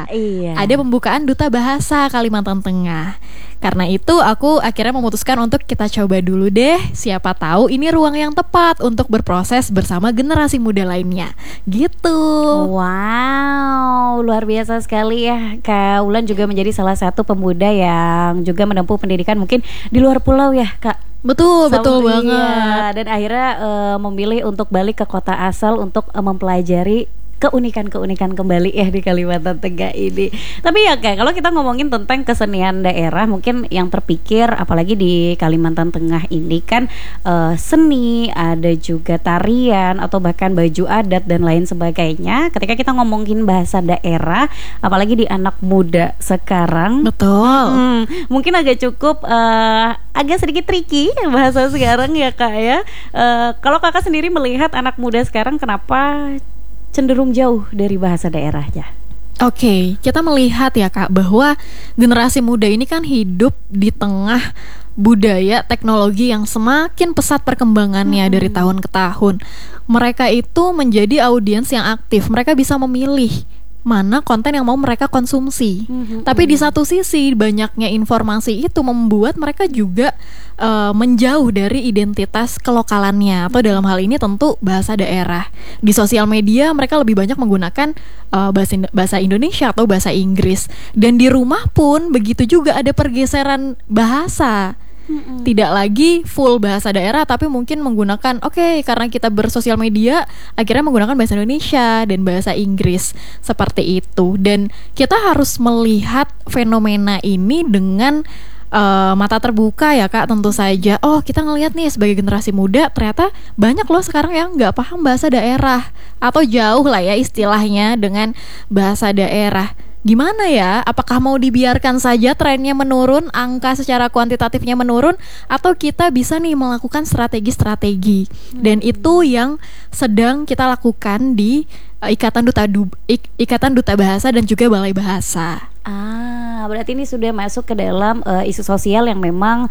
Iya. ada pembukaan Duta Bahasa Kalimantan Tengah. Karena itu aku akhirnya memutuskan untuk kita coba dulu deh. Siapa tahu ini ruang yang tepat untuk berproses bersama generasi muda lainnya. Gitu. Wow, luar biasa sekali ya. Kak Wulan juga menjadi salah satu pemuda yang juga menempuh pendidikan mungkin di luar pulau ya, Kak. Betul Iya, banget. dan akhirnya memilih untuk balik ke kota asal untuk mempelajari keunikan-keunikan kembali ya di Kalimantan Tengah ini. Tapi ya Kak, kalau kita ngomongin tentang kesenian daerah, mungkin yang terpikir apalagi di Kalimantan Tengah ini kan seni, ada juga tarian atau bahkan baju adat dan lain sebagainya. Ketika kita ngomongin bahasa daerah, apalagi di anak muda sekarang, Betul. mungkin agak cukup agak sedikit tricky bahasa sekarang ya Kak ya. Kalau Kakak sendiri melihat anak muda sekarang kenapa cenderung jauh dari bahasa daerahnya? Oke, kita melihat ya Kak bahwa generasi muda ini kan hidup di tengah budaya teknologi yang semakin pesat perkembangannya dari tahun ke tahun. Mereka itu menjadi audiens yang aktif. Mereka bisa memilih mana konten yang mau mereka konsumsi. Tapi di satu sisi banyaknya informasi itu membuat mereka juga menjauh dari identitas kelokalannya, atau dalam hal ini tentu bahasa daerah. Di sosial media mereka lebih banyak menggunakan bahasa Indonesia atau bahasa Inggris. Dan di rumah pun begitu juga, ada pergeseran bahasa. Tidak lagi full bahasa daerah, tapi mungkin menggunakan, karena kita bersosial media, akhirnya menggunakan bahasa Indonesia dan bahasa Inggris, seperti itu. Dan kita harus melihat fenomena ini dengan mata terbuka ya Kak, tentu saja. Oh, kita ngelihat nih sebagai generasi muda, ternyata banyak loh sekarang yang nggak paham bahasa daerah, atau jauh lah ya istilahnya dengan bahasa daerah. Gimana ya? Apakah mau dibiarkan saja trennya menurun, angka secara kuantitatifnya menurun, atau kita bisa nih melakukan strategi-strategi? Dan itu yang sedang kita lakukan di Ikatan Duta Bahasa dan juga Balai Bahasa. Berarti ini sudah masuk ke dalam isu sosial yang memang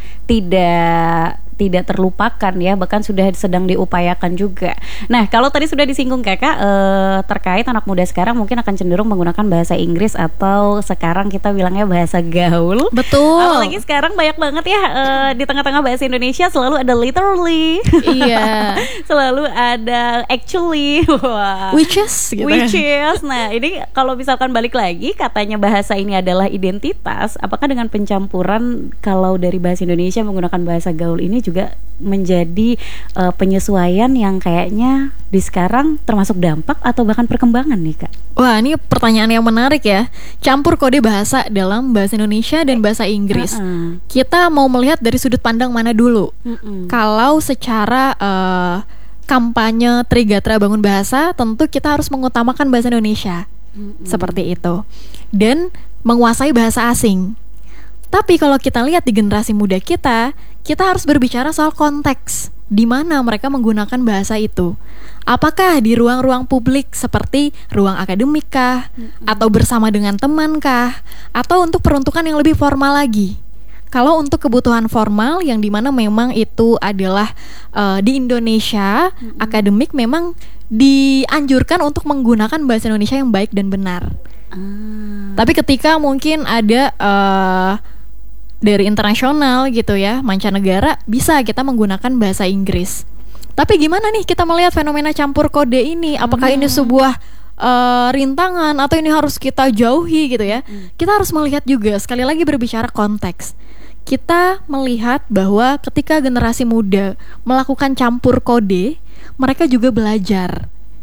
tidak terlupakan ya, bahkan sudah sedang diupayakan juga. Nah, kalau tadi sudah disinggung Kakak terkait anak muda sekarang mungkin akan cenderung menggunakan bahasa Inggris atau sekarang kita bilangnya bahasa gaul. Betul. Apalagi sekarang banyak banget ya di tengah-tengah bahasa Indonesia selalu ada literally. Iya. Selalu ada actually. Wah. Which is gitu. Nah, ini kalau misalkan balik lagi katanya bahasa ini adalah identitas, apakah dengan pencampuran kalau dari bahasa Indonesia menggunakan bahasa gaul ini juga menjadi penyesuaian yang kayaknya di sekarang termasuk dampak atau bahkan perkembangan nih Kak? Wah, ini pertanyaan yang menarik ya. Campur kode bahasa dalam bahasa Indonesia dan bahasa Inggris. Kita mau melihat dari sudut pandang mana dulu? Kalau secara kampanye Trigatra Bangun Bahasa, tentu kita harus mengutamakan bahasa Indonesia. Seperti itu. Dan menguasai bahasa asing. Tapi kalau kita lihat di generasi muda kita harus berbicara soal konteks di mana mereka menggunakan bahasa itu. Apakah di ruang-ruang publik seperti ruang akademik kah, atau bersama dengan teman kah, atau untuk peruntukan yang lebih formal lagi. Kalau untuk kebutuhan formal yang dimana memang itu adalah di Indonesia, akademik memang dianjurkan untuk menggunakan bahasa Indonesia yang baik dan benar. Tapi ketika mungkin ada dari internasional gitu ya, mancanegara, bisa kita menggunakan bahasa Inggris. Tapi gimana nih kita melihat fenomena campur kode ini? Apakah ini sebuah rintangan atau ini harus kita jauhi gitu ya? Kita harus melihat juga, sekali lagi berbicara konteks. Kita melihat bahwa ketika generasi muda melakukan campur kode, mereka juga belajar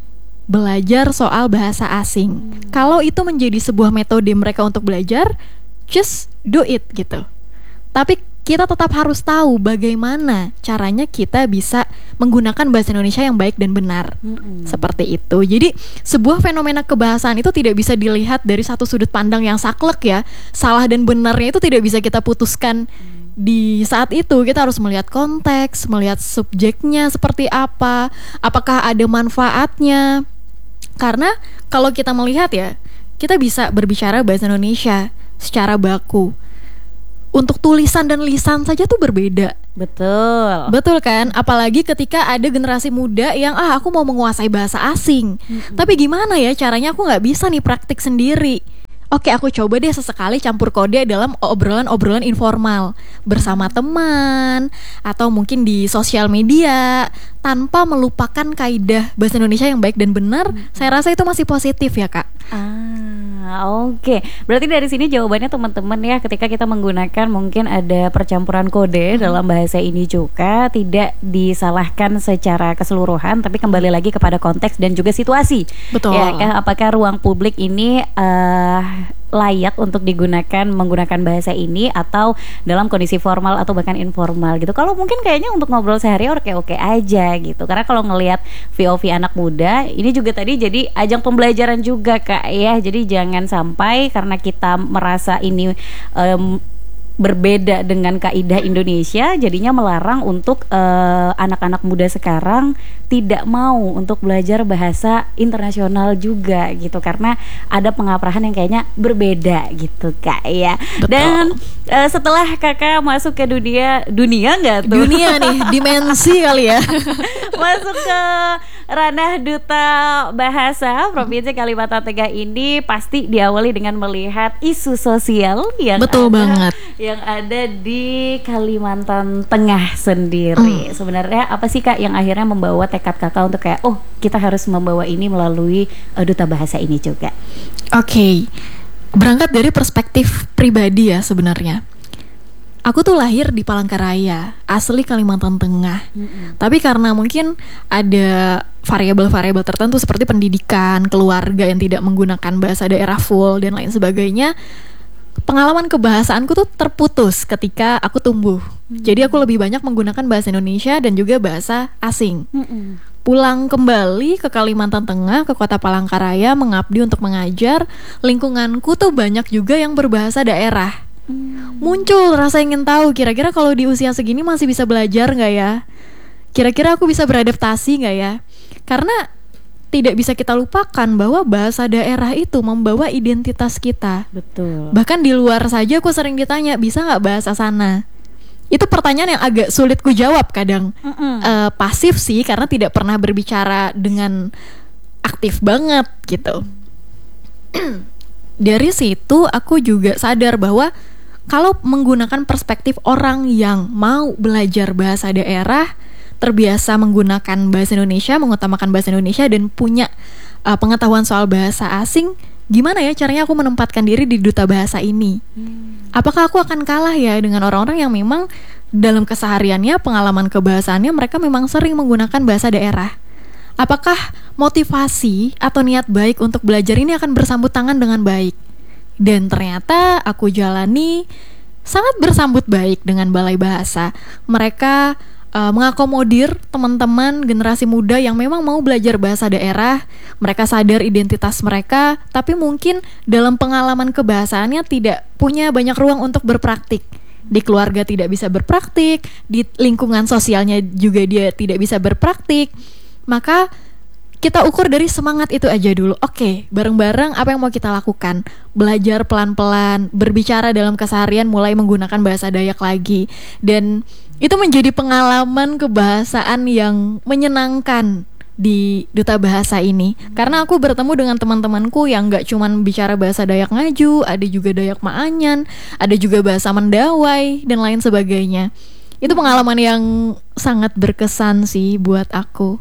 soal bahasa asing. Kalau itu menjadi sebuah metode mereka untuk belajar, just do it gitu. Tapi kita tetap harus tahu bagaimana caranya kita bisa menggunakan bahasa Indonesia yang baik dan benar. Seperti itu. Jadi sebuah fenomena kebahasaan itu tidak bisa dilihat dari satu sudut pandang yang saklek ya. Salah dan benarnya itu tidak bisa kita putuskan di saat itu. Kita harus melihat konteks, melihat subjeknya seperti apa, apakah ada manfaatnya. Karena kalau kita melihat ya, kita bisa berbicara bahasa Indonesia secara baku. Untuk tulisan dan lisan saja tuh berbeda. Betul kan? Apalagi ketika ada generasi muda yang aku mau menguasai bahasa asing. Tapi gimana ya caranya, aku gak bisa nih praktik sendiri. oke, aku coba deh sesekali campur kode dalam obrolan-obrolan informal bersama teman atau mungkin di sosial media tanpa melupakan kaidah bahasa Indonesia yang baik dan benar. Saya rasa itu masih positif ya, Kak. Oke. Berarti dari sini jawabannya teman-teman ya, ketika kita menggunakan mungkin ada percampuran kode dalam bahasa ini juga tidak disalahkan secara keseluruhan, tapi kembali lagi kepada konteks dan juga situasi. Betul. Ya, apakah ruang publik ini layak untuk menggunakan bahasa ini atau dalam kondisi formal atau bahkan informal gitu. Kalau mungkin kayaknya untuk ngobrol sehari oke aja gitu. Karena kalau ngelihat VOV anak muda, ini juga tadi jadi ajang pembelajaran juga Kak ya. Jadi jangan sampai karena kita merasa ini berbeda dengan kaidah Indonesia, jadinya melarang untuk anak-anak muda sekarang tidak mau untuk belajar bahasa internasional juga gitu, karena ada pengaprahan yang kayaknya berbeda gitu Kak ya. Betul. Dan setelah Kakak masuk ke dunia nggak tuh? Dunia nih, dimensi kali ya. Masuk ke ranah duta bahasa Provinsi Kalimantan Tengah ini pasti diawali dengan melihat isu sosial yang betul banget yang ada di Kalimantan Tengah sendiri. Sebenarnya apa sih Kak yang akhirnya membawa tekad Kakak untuk kayak kita harus membawa ini melalui duta bahasa ini juga? Oke. Berangkat dari perspektif pribadi ya sebenarnya. Aku tuh lahir di Palangkaraya, asli Kalimantan Tengah. Tapi karena mungkin ada variabel-variabel tertentu seperti pendidikan, keluarga yang tidak menggunakan bahasa daerah full dan lain sebagainya, pengalaman kebahasaanku tuh terputus ketika aku tumbuh. Jadi aku lebih banyak menggunakan bahasa Indonesia dan juga bahasa asing. Pulang kembali ke Kalimantan Tengah, ke kota Palangkaraya, mengabdi untuk mengajar, lingkunganku tuh banyak juga yang berbahasa daerah. Muncul rasa ingin tahu, kira-kira kalau di usia segini masih bisa belajar gak ya? Kira-kira aku bisa beradaptasi gak ya? Karena tidak bisa kita lupakan bahwa bahasa daerah itu membawa identitas kita. Betul. Bahkan di luar saja aku sering ditanya, bisa gak bahasa sana? Itu pertanyaan yang agak sulit ku jawab kadang. Pasif sih, karena tidak pernah berbicara dengan aktif banget gitu. Dari situ aku juga sadar bahwa kalau menggunakan perspektif orang yang mau belajar bahasa daerah, terbiasa menggunakan bahasa Indonesia, mengutamakan bahasa Indonesia dan punya pengetahuan soal bahasa asing, gimana ya caranya aku menempatkan diri di duta bahasa ini? Apakah aku akan kalah ya dengan orang-orang yang memang dalam kesehariannya, pengalaman kebahasaannya mereka memang sering menggunakan bahasa daerah? Apakah motivasi atau niat baik untuk belajar ini akan bersambut tangan dengan baik? Dan ternyata aku jalani sangat bersambut baik dengan Balai Bahasa. Mereka mengakomodir teman-teman generasi muda yang memang mau belajar bahasa daerah. Mereka sadar identitas mereka, tapi mungkin dalam pengalaman kebahasaannya tidak punya banyak ruang untuk berpraktik. Di keluarga tidak bisa berpraktik, di lingkungan sosialnya juga dia tidak bisa berpraktik. Maka kita ukur dari semangat itu aja dulu. Oke, bareng-bareng apa yang mau kita lakukan? Belajar pelan-pelan, berbicara dalam keseharian, mulai menggunakan bahasa Dayak lagi. Dan itu menjadi pengalaman kebahasaan yang menyenangkan di duta bahasa ini. Karena aku bertemu dengan teman-temanku yang gak cuman bicara bahasa Dayak Ngaju, ada juga Dayak Maanyan, ada juga bahasa Mendawai, dan lain sebagainya. Itu pengalaman yang sangat berkesan sih buat aku.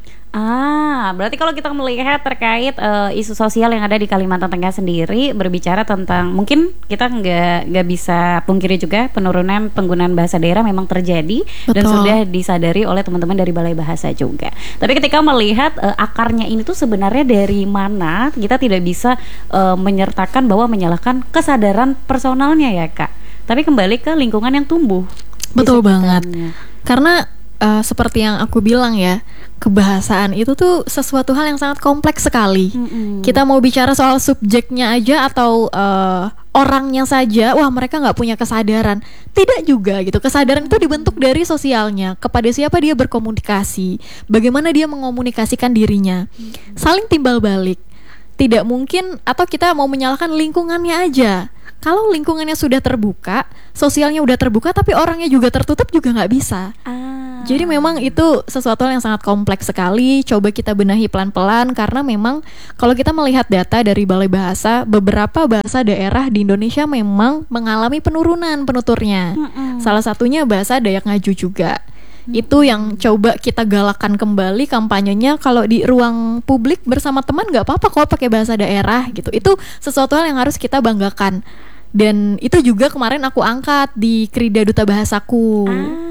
Berarti kalau kita melihat terkait isu sosial yang ada di Kalimantan Tengah sendiri, berbicara tentang, mungkin kita nggak bisa pungkiri juga penurunan penggunaan bahasa daerah memang terjadi. Betul. Dan sudah disadari oleh teman-teman dari Balai Bahasa juga. Tapi ketika melihat akarnya ini tuh sebenarnya dari mana, kita tidak bisa menyertakan bahwa menyalahkan kesadaran personalnya ya Kak. Tapi kembali ke lingkungan yang tumbuh. Betul banget. Karena seperti yang aku bilang ya, kebahasaan itu tuh sesuatu hal yang sangat kompleks sekali. Kita mau bicara soal subjeknya aja atau orangnya saja, wah mereka nggak punya kesadaran. Tidak juga gitu. Kesadaran itu dibentuk dari sosialnya, kepada siapa dia berkomunikasi, bagaimana dia mengomunikasikan dirinya, saling timbal balik. Tidak mungkin, atau kita mau menyalahkan lingkungannya aja. Kalau lingkungannya sudah terbuka, sosialnya udah terbuka, tapi orangnya juga tertutup juga nggak bisa. Jadi memang itu sesuatu yang sangat kompleks sekali. Coba kita benahi pelan-pelan, karena memang kalau kita melihat data dari Balai Bahasa, beberapa bahasa daerah di Indonesia memang mengalami penurunan penuturnya. Salah satunya bahasa Dayak Ngaju juga. Itu yang coba kita galakan kembali kampanyenya. Kalau di ruang publik bersama teman nggak apa-apa kok pakai bahasa daerah gitu. Itu sesuatu hal yang harus kita banggakan. Dan itu juga kemarin aku angkat di Krida Duta Bahasaku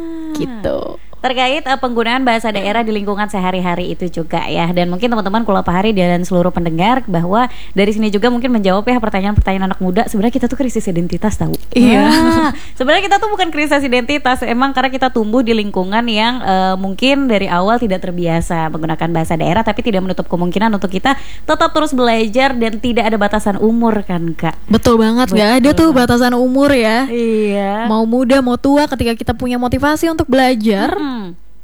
gitu. Terkait penggunaan bahasa daerah di lingkungan sehari-hari itu juga ya. Dan mungkin teman-teman Kula Pahari dan seluruh pendengar bahwa dari sini juga mungkin menjawab ya pertanyaan-pertanyaan anak muda. Sebenarnya kita tuh krisis identitas tahu. Iya. Sebenarnya kita tuh bukan krisis identitas, emang karena kita tumbuh di lingkungan yang mungkin dari awal tidak terbiasa menggunakan bahasa daerah, tapi tidak menutup kemungkinan untuk kita tetap terus belajar dan tidak ada batasan umur kan Kak. Betul banget, nggak ada tuh batasan umur ya. Iya. Mau muda mau tua, ketika kita punya motivasi untuk belajar,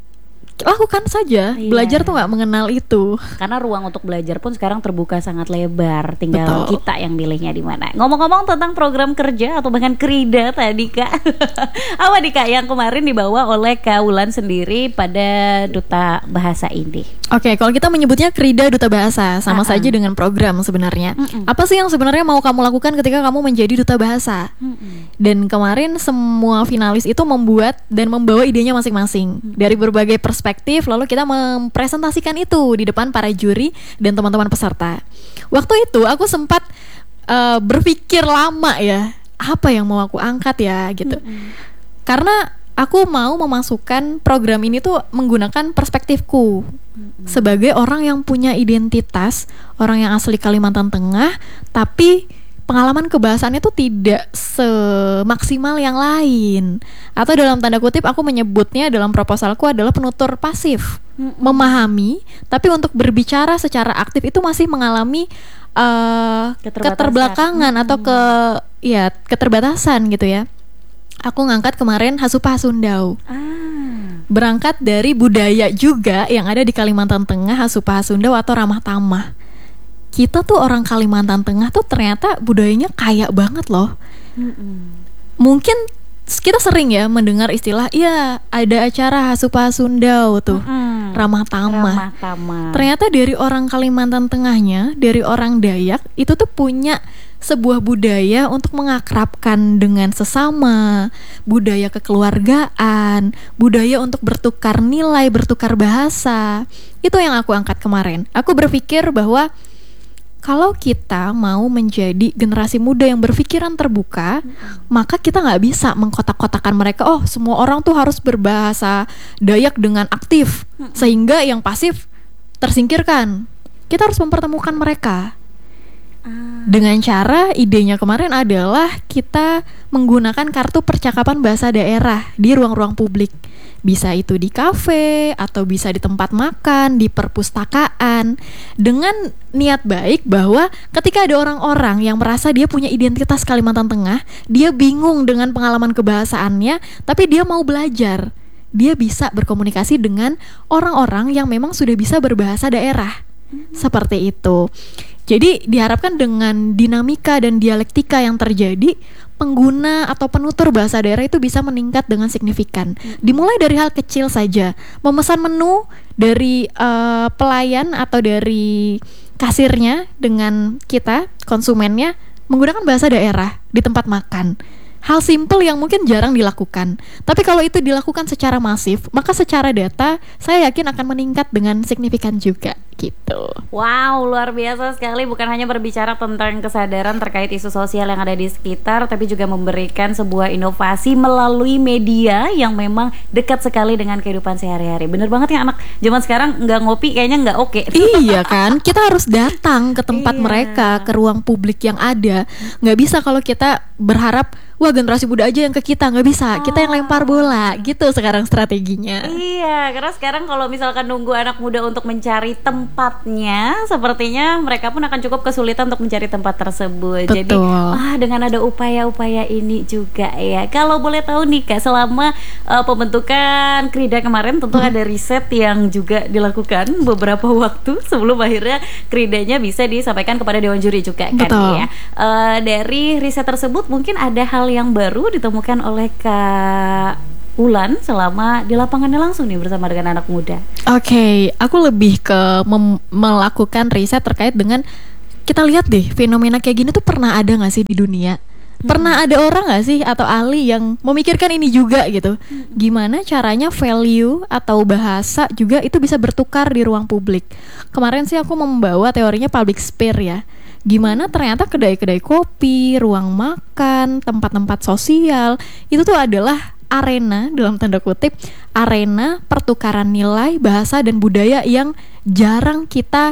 lakukan saja. Belajar tuh nggak mengenal itu. Karena ruang untuk belajar pun sekarang terbuka sangat lebar. Tinggal Betul. kita yang milihnya di mana. Ngomong-ngomong tentang program kerja atau bahkan Krida tadi Kak, apa nih Kak yang kemarin dibawa oleh Kak Wulan sendiri pada Duta Bahasa ini? Oke, kalau kita menyebutnya Krida Duta Bahasa, sama saja dengan program sebenarnya. Apa sih yang sebenarnya mau kamu lakukan ketika kamu menjadi Duta Bahasa? Dan kemarin semua finalis itu membuat dan membawa idenya masing-masing dari berbagai perspektif. Lalu kita mempresentasikan itu di depan para juri dan teman-teman peserta. Waktu itu aku sempat berpikir lama ya, apa yang mau aku angkat ya gitu. Karena aku mau memasukkan program ini tuh menggunakan perspektifku sebagai orang yang punya identitas, orang yang asli Kalimantan Tengah, tapi pengalaman kebahasaannya tuh tidak semaksimal yang lain. Atau dalam tanda kutip aku menyebutnya dalam proposalku adalah penutur pasif. Memahami, tapi untuk berbicara secara aktif itu masih mengalami keterbelakangan atau keterbatasan gitu ya. Aku ngangkat kemarin Hasupah Sundau. Berangkat dari budaya juga yang ada di Kalimantan Tengah, Hasupah Sundau atau ramah tamah. Kita tuh orang Kalimantan Tengah tuh ternyata budayanya kaya banget loh. Mungkin kita sering ya mendengar istilah, iya ada acara Hasupah Sundau tuh, ramah tamah. Ternyata dari orang Kalimantan Tengahnya, dari orang Dayak itu tuh punya sebuah budaya untuk mengakrabkan dengan sesama, budaya kekeluargaan, budaya untuk bertukar nilai, bertukar bahasa. Itu yang aku angkat kemarin. Aku berpikir bahwa kalau kita mau menjadi generasi muda yang berpikiran terbuka, maka kita nggak bisa mengkotak-kotakan mereka. Oh, semua orang tuh harus berbahasa Dayak dengan aktif, sehingga yang pasif tersingkirkan. Kita harus mempertemukan mereka. Dengan cara, idenya kemarin adalah kita menggunakan kartu percakapan bahasa daerah di ruang-ruang publik. Bisa itu di kafe, atau bisa di tempat makan, di perpustakaan. Dengan niat baik bahwa ketika ada orang-orang yang merasa dia punya identitas Kalimantan Tengah, dia bingung dengan pengalaman kebahasaannya, tapi dia mau belajar. Dia bisa berkomunikasi dengan orang-orang yang memang sudah bisa berbahasa daerah. Seperti itu. Jadi diharapkan dengan dinamika dan dialektika yang terjadi, pengguna atau penutur bahasa daerah itu bisa meningkat dengan signifikan. Dimulai dari hal kecil saja, memesan menu dari pelayan atau dari kasirnya dengan kita, konsumennya, menggunakan bahasa daerah di tempat makan. Hal simple yang mungkin jarang dilakukan. Tapi kalau itu dilakukan secara masif, maka secara data saya yakin akan meningkat dengan signifikan juga gitu. Wow, luar biasa sekali. Bukan hanya berbicara tentang kesadaran terkait isu sosial yang ada di sekitar, tapi juga memberikan sebuah inovasi melalui media yang memang dekat sekali dengan kehidupan sehari-hari. Bener banget ya, anak zaman sekarang nggak ngopi kayaknya nggak oke. Iya kan, kita harus datang ke tempat mereka, ke ruang publik yang ada. Nggak bisa kalau kita berharap wah generasi muda aja yang ke kita, nggak bisa. Kita yang lempar bola gitu sekarang strateginya. Iya, karena sekarang kalau misalkan nunggu anak muda untuk mencari tempatnya, sepertinya mereka pun akan cukup kesulitan untuk mencari tempat tersebut. Betul. Jadi dengan ada upaya-upaya ini juga ya. Kalau boleh tahu nih Kak, selama pembentukan Krida kemarin tentu ada riset yang juga dilakukan beberapa waktu sebelum akhirnya Kridanya bisa disampaikan kepada Dewan Juri juga kan. Betul. Ya. Dari riset tersebut mungkin ada hal yang baru ditemukan oleh Kak Ulan selama di lapangannya langsung nih bersama dengan anak muda? Oke, aku lebih ke melakukan riset terkait dengan, kita lihat deh fenomena kayak gini tuh pernah ada nggak sih di dunia? Pernah ada orang nggak sih atau ahli yang memikirkan ini juga gitu? Gimana caranya value atau bahasa juga itu bisa bertukar di ruang publik? Kemarin sih aku membawa teorinya public sphere ya. Gimana ternyata kedai-kedai kopi, ruang makan, tempat-tempat sosial itu tuh adalah arena, dalam tanda kutip, arena pertukaran nilai, bahasa dan budaya yang jarang kita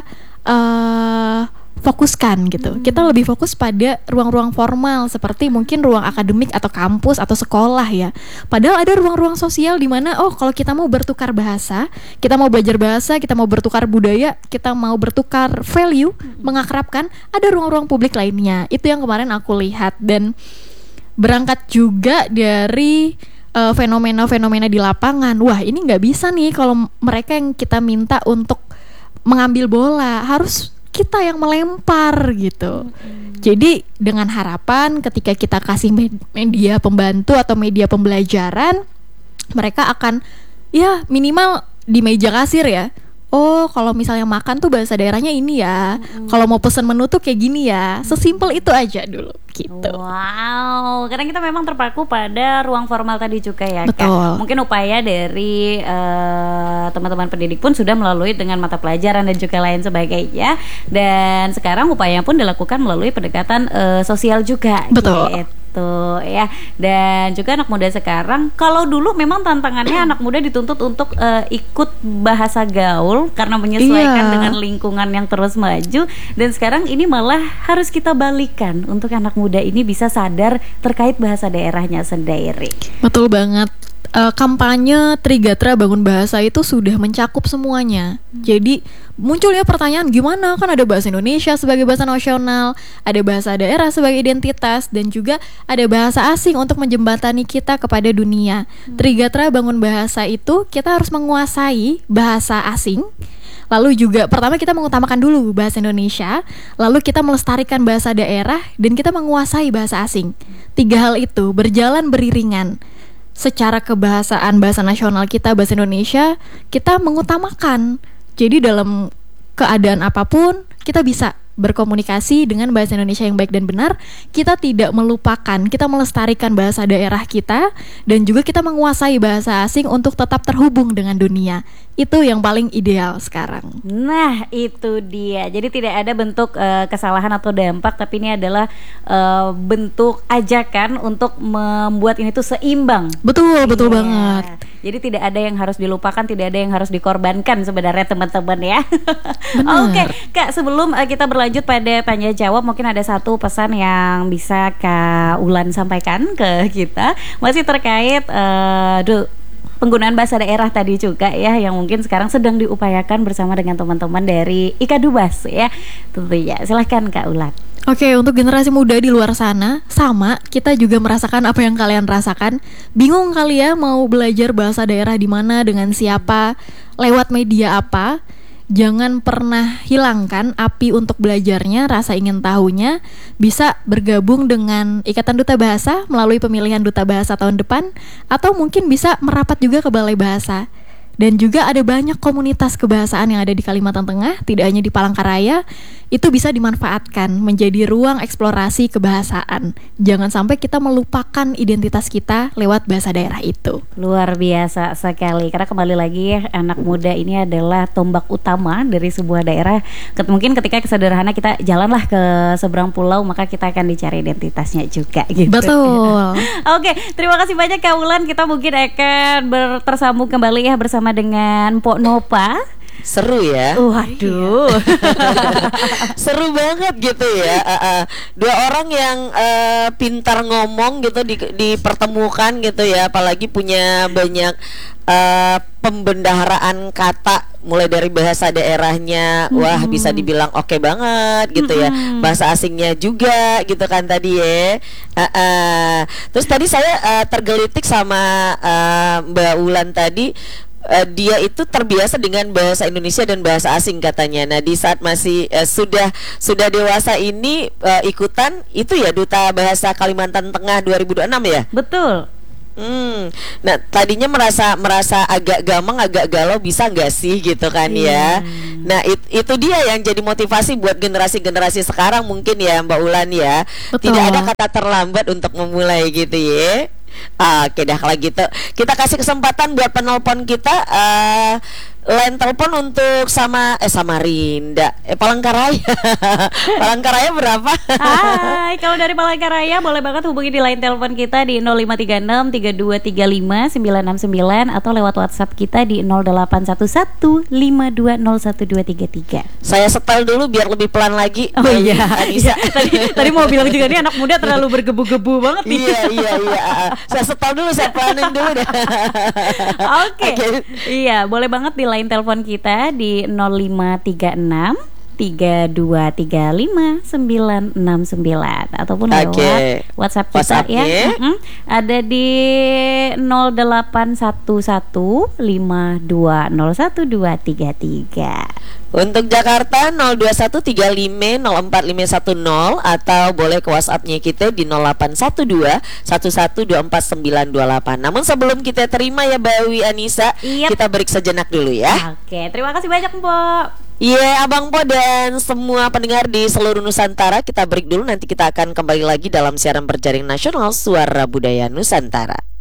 fokuskan gitu. Kita lebih fokus pada ruang-ruang formal seperti mungkin ruang akademik atau kampus atau sekolah ya. Padahal ada ruang-ruang sosial di mana kalau kita mau bertukar bahasa, kita mau belajar bahasa, kita mau bertukar budaya, kita mau bertukar value, mengakrabkan, ada ruang-ruang publik lainnya. Itu yang kemarin aku lihat, dan berangkat juga dari fenomena-fenomena di lapangan. Wah, ini nggak bisa nih kalau mereka yang kita minta untuk mengambil bola, harus kita yang melempar gitu. Jadi dengan harapan ketika kita kasih media pembantu atau media pembelajaran, mereka akan ya minimal di meja kasir ya. Oh, kalau misalnya makan tuh bahasa daerahnya ini ya. Kalau mau pesen menu tuh kayak gini ya. Sesimpel itu aja dulu gitu. Wow, karena kita memang terpaku pada ruang formal tadi juga ya. Betul. Kak. Mungkin upaya dari teman-teman pendidik pun sudah melalui dengan mata pelajaran dan juga lain sebagainya. Dan sekarang upaya pun dilakukan melalui pendekatan sosial juga. Betul. Gitu ya. Dan juga anak muda sekarang, kalau dulu memang tantangannya anak muda dituntut untuk ikut bahasa gaul karena menyesuaikan dengan lingkungan yang terus maju, dan sekarang ini malah harus kita balikan untuk anak muda ini bisa sadar terkait bahasa daerahnya sendiri. Betul banget. Kampanye Trigatra Bangun Bahasa itu sudah mencakup semuanya. Jadi munculnya pertanyaan, gimana kan ada bahasa Indonesia sebagai bahasa nasional, ada bahasa daerah sebagai identitas, dan juga ada bahasa asing untuk menjembatani kita kepada dunia. Trigatra Bangun Bahasa itu kita harus menguasai bahasa asing. Lalu juga pertama kita mengutamakan dulu bahasa Indonesia, lalu kita melestarikan bahasa daerah, dan kita menguasai bahasa asing. 3 hal itu berjalan beriringan. Secara kebahasaan bahasa nasional kita, bahasa Indonesia, kita mengutamakan. Jadi dalam keadaan apapun kita bisa berkomunikasi dengan bahasa Indonesia yang baik dan benar. Kita tidak melupakan, kita melestarikan bahasa daerah kita, dan juga kita menguasai bahasa asing untuk tetap terhubung dengan dunia. Itu yang paling ideal sekarang. Nah, itu dia. Jadi tidak ada bentuk kesalahan atau dampak, tapi ini adalah bentuk ajakan untuk membuat ini tuh seimbang. Betul banget. Jadi tidak ada yang harus dilupakan, tidak ada yang harus dikorbankan sebenarnya teman-teman ya. Oke, Kak, sebelum kita berlanjut pada tanya jawab, mungkin ada satu pesan yang bisa Kak Ulan sampaikan ke kita, masih terkait penggunaan bahasa daerah tadi juga ya, yang mungkin sekarang sedang diupayakan bersama dengan teman-teman dari IKA Dubas ya. Tentunya silahkan Kak Ulan. Oke, untuk generasi muda di luar sana, sama, kita juga merasakan apa yang kalian rasakan. Bingung kali ya mau belajar bahasa daerah di mana, dengan siapa, lewat media apa. Jangan pernah hilangkan api untuk belajarnya, rasa ingin tahunya. Bisa bergabung dengan Ikatan Duta Bahasa melalui pemilihan Duta Bahasa tahun depan, atau mungkin bisa merapat juga ke Balai Bahasa. Dan juga ada banyak komunitas kebahasaan yang ada di Kalimantan Tengah, tidak hanya di Palangkaraya. Itu bisa dimanfaatkan menjadi ruang eksplorasi kebahasaan. Jangan sampai kita melupakan identitas kita lewat bahasa daerah itu. Luar biasa sekali, karena kembali lagi ya, anak muda ini adalah tombak utama dari sebuah daerah. Mungkin ketika sederhana kita jalanlah ke seberang pulau, maka kita akan dicari identitasnya juga gitu. Betul. Oke, terima kasih banyak Kak Ulan. Kita mungkin akan tersambung kembali ya bersama dengan Pok Nopa. Seru ya. Waduh. Seru banget gitu ya. Dua orang yang pintar ngomong gitu dipertemukan gitu ya. Apalagi punya banyak pembendaharaan kata, mulai dari bahasa daerahnya, wah bisa dibilang oke banget gitu ya. Bahasa asingnya juga gitu kan tadi ya. Terus tadi saya tergelitik sama Mbak Ulan tadi. Dia itu terbiasa dengan bahasa Indonesia dan bahasa asing katanya. Nah, di saat masih sudah dewasa ini ikutan itu ya Duta Bahasa Kalimantan Tengah 2026 ya? Betul. Nah tadinya merasa agak gamang, agak galau, bisa nggak sih gitu kan ya. Nah itu dia yang jadi motivasi buat generasi-generasi sekarang mungkin ya Mbak Ulan ya. Betul. Tidak ada kata terlambat untuk memulai gitu ya. Oke dah kalau gitu kita kasih kesempatan buat penelpon kita, line telepon untuk Samarinda, Palangkaraya. Palangkaraya berapa? Hai, kalau dari Palangkaraya boleh banget hubungi di line telepon kita di 0536 3235 969 atau lewat WhatsApp kita di 0811 5201 233. Saya setel dulu biar lebih pelan lagi. Oh iya, Anissa. Tadi mau bilang juga nih anak muda terlalu bergebu-gebu banget nih. Iya. Saya setel dulu, saya pelanin dulu deh. Oke. Iya, boleh banget di line telepon kita di 0536 3235 969 ataupun lewat WhatsApp kita ya. Ada di 0811 5201 233. Untuk Jakarta 0213504510 atau boleh ke WhatsApp-nya kita di 0812 11249928. Namun sebelum kita terima ya Bawi Anissa, kita break sejenak dulu ya. Oke, terima kasih banyak Mbok. Iya, Abang Po dan semua pendengar di seluruh Nusantara, kita break dulu, nanti kita akan kembali lagi dalam siaran berjaring nasional Suara Budaya Nusantara.